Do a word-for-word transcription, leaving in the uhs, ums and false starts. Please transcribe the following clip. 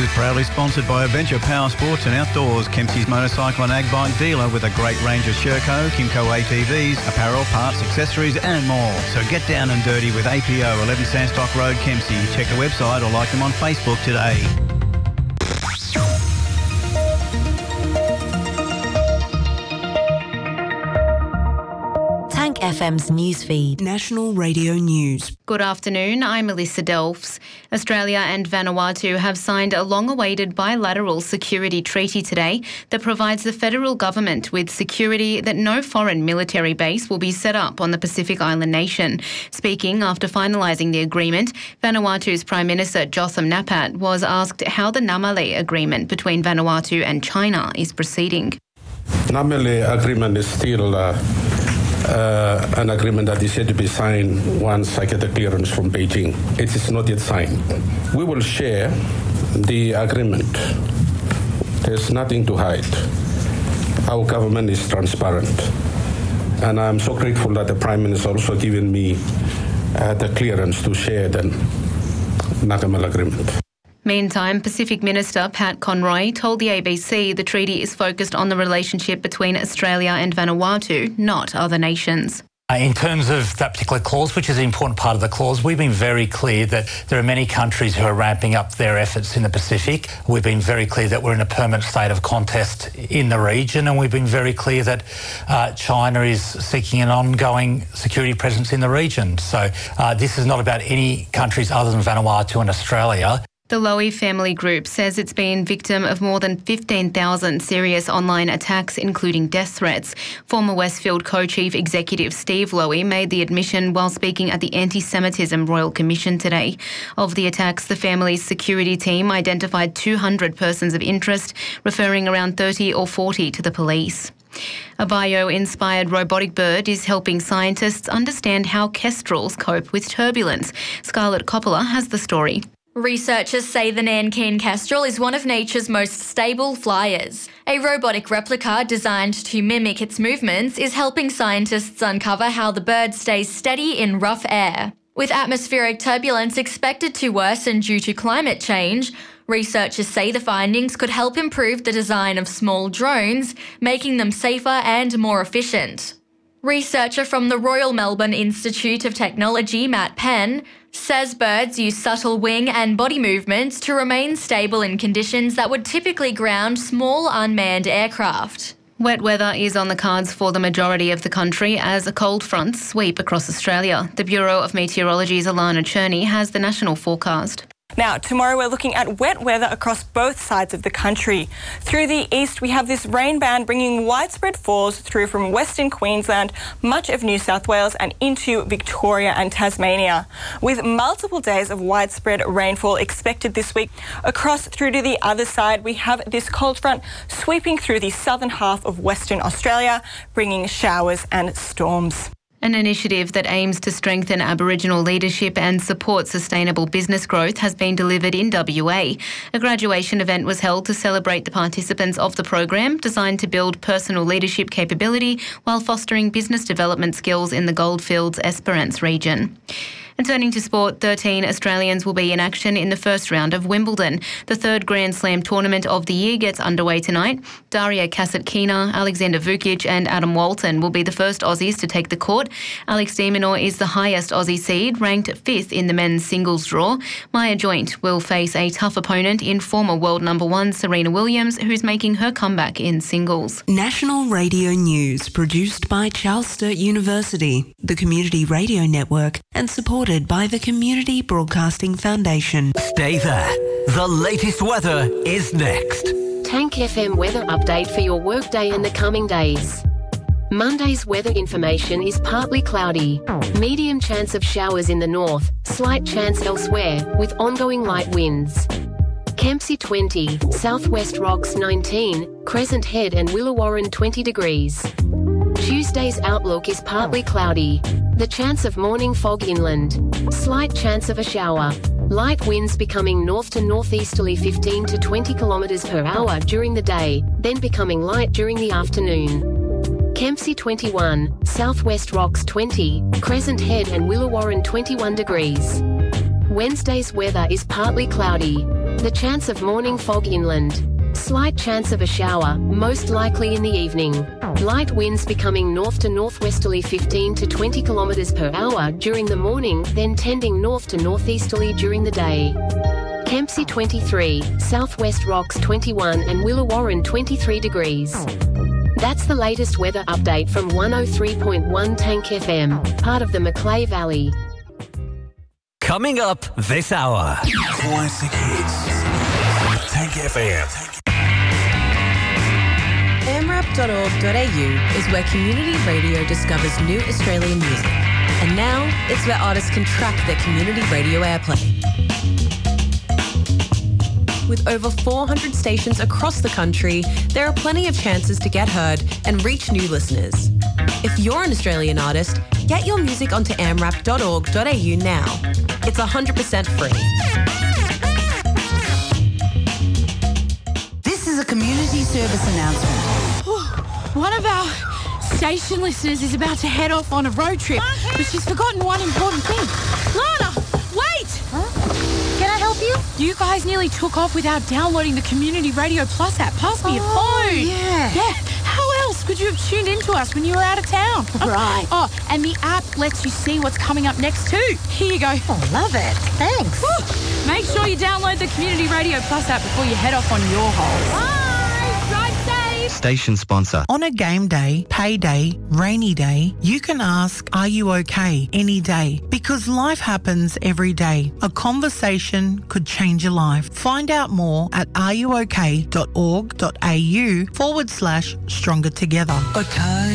News, proudly sponsored by Adventure Power Sports and Outdoors, Kempsey's motorcycle and ag bike dealer with a great range of Sherco, Kimco A T Vs, apparel, parts, accessories and more. So get down and dirty with A P O, eleven Sandstock Road, Kempsey. Check the website or like them on Facebook today. F M's newsfeed. National Radio News. Good afternoon, I'm Melissa Delphs. Australia and Vanuatu have signed a long-awaited bilateral security treaty today that provides the federal government with security that no foreign military base will be set up on the Pacific Island nation. Speaking after finalising the agreement, Vanuatu's Prime Minister Jotham Napat was asked how the Namale agreement between Vanuatu and China is proceeding. Namale agreement is still uh, uh, an agreement that is yet to be signed once I get the clearance from Beijing. It is not yet signed. We will share the agreement. There's nothing to hide. Our government is transparent. And I'm so grateful that the Prime Minister also given me uh, the clearance to share the Namale agreement. Meantime, Pacific Minister Pat Conroy told the A B C the treaty is focused on the relationship between Australia and Vanuatu, not other nations. In terms of that particular clause, which is an important part of the clause, we've been very clear that there are many countries who are ramping up their efforts in the Pacific. We've been very clear that we're in a permanent state of contest in the region, and we've been very clear that uh, China is seeking an ongoing security presence in the region. So uh, this is not about any countries other than Vanuatu and Australia. The Lowy family group says it's been victim of more than fifteen thousand serious online attacks, including death threats. Former Westfield co-chief executive Steve Lowy made the admission while speaking at the Anti-Semitism Royal Commission today. Of the attacks, the family's security team identified two hundred persons of interest, referring around thirty or forty to the police. A bio-inspired robotic bird is helping scientists understand how kestrels cope with turbulence. Scarlett Coppola has the story. Researchers say the Nankeen kestrel is one of nature's most stable flyers. A robotic replica designed to mimic its movements is helping scientists uncover how the bird stays steady in rough air. With atmospheric turbulence expected to worsen due to climate change, researchers say the findings could help improve the design of small drones, making them safer and more efficient. Researcher from the Royal Melbourne Institute of Technology, Matt Penn, says birds use subtle wing and body movements to remain stable in conditions that would typically ground small unmanned aircraft. Wet weather is on the cards for the majority of the country as a cold front sweep across Australia. The Bureau of Meteorology's Alana Cherney has the national forecast. Now, tomorrow we're looking at wet weather across both sides of the country. Through the east, we have this rain band bringing widespread falls through from Western Queensland, much of New South Wales and into Victoria and Tasmania, with multiple days of widespread rainfall expected this week. Across through to the other side, we have this cold front sweeping through the southern half of Western Australia, bringing showers and storms. An initiative that aims to strengthen Aboriginal leadership and support sustainable business growth has been delivered in W A. A graduation event was held to celebrate the participants of the program, designed to build personal leadership capability while fostering business development skills in the Goldfields Esperance region. And turning to sport, thirteen Australians will be in action in the first round of Wimbledon. The third Grand Slam tournament of the year gets underway tonight. Daria Kasatkina, Alexander Vukic and Adam Walton will be the first Aussies to take the court. Alex de Minaur is the highest Aussie seed, ranked fifth in the men's singles draw. Maya Joint will face a tough opponent in former world number one Serena Williams, who's making her comeback in singles. National Radio News, produced by Charles Sturt University, the Community Radio Network, and supported by the Community Broadcasting Foundation. Stay there. The latest weather is next. Tank F M weather update for your workday and the coming days. Monday's weather information is partly cloudy. Medium chance of showers in the north, slight chance elsewhere, with ongoing light winds. Kempsey twenty, Southwest Rocks nineteen, Crescent Head and Willawarren twenty degrees. Tuesday's outlook is partly cloudy. The chance of morning fog inland. Slight chance of a shower. Light winds becoming north to northeasterly fifteen to twenty kilometres per hour during the day, then becoming light during the afternoon. Kempsey twenty-one, Southwest Rocks twenty, Crescent Head and Willawarren twenty-one degrees. Wednesday's weather is partly cloudy. the chance of morning fog inland. Slight chance of a shower, most likely in the evening. Light winds becoming north to northwesterly fifteen to twenty kilometres per hour during the morning, then tending north to northeasterly during the day. Kempsey twenty-three, Southwest Rocks twenty-one and Willawarren twenty-three degrees. That's the latest weather update from one oh three point one Tank F M, part of the Macleay Valley. Coming up this hour. Classic hits. Tank F M. A M R A P dot org dot a u is where community radio discovers new Australian music. And now, it's where artists can track their community radio airplay. With over four hundred stations across the country, there are plenty of chances to get heard and reach new listeners. If you're an Australian artist, get your music onto A M R A P dot org dot a u now. It's one hundred percent free. This is a community service announcement. One of our station listeners is about to head off on a road trip, but she's forgotten one important thing. Lana, wait! Huh? Can I help you? You guys nearly took off without downloading the Community Radio Plus app. Pass me oh, your phone. Yeah. Yeah. How else could you have tuned into us when you were out of town? Right. Oh, and the app lets you see what's coming up next too. Here you go. Oh, love it. Thanks. Woo. Make sure you download the Community Radio Plus app before you head off on your holes. Bye. Drive safe. Station sponsor. On a game day, payday, rainy day, you can ask, are you okay, any day? Because life happens every day. A conversation could change your life. Find out more at are you okay dot org dot a u forward slash stronger together. Okay.